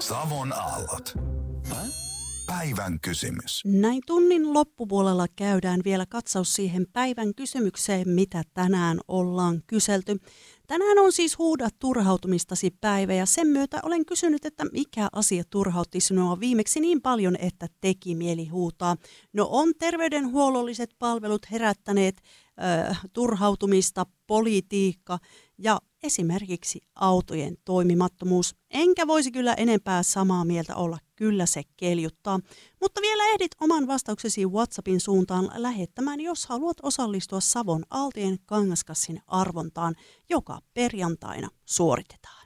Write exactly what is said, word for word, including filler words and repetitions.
Savon aallot. Päivän kysymys. Näin tunnin loppupuolella käydään vielä katsaus siihen päivän kysymykseen, mitä tänään ollaan kyselty. Tänään on siis huuda turhautumistasi päivä ja sen myötä olen kysynyt, että mikä asia turhautti sinua viimeksi niin paljon, että teki mieli huutaa. No on terveydenhuollolliset palvelut herättäneet äh, turhautumista, politiikka ja esimerkiksi autojen toimimattomuus. Enkä voisi kyllä enempää samaa mieltä olla, kyllä se keljuttaa. Mutta vielä ehdit oman vastauksesi WhatsAppin suuntaan lähettämään, jos haluat osallistua Savon Aaltojen Kangaskassin arvontaan, joka perjantaina suoritetaan.